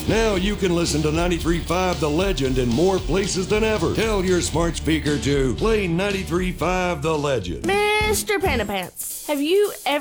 Now you can listen to 93.5 The Legend in more places than ever. Tell your smart speaker to play 93.5 The Legend. Mr. Panda Pants, have you ever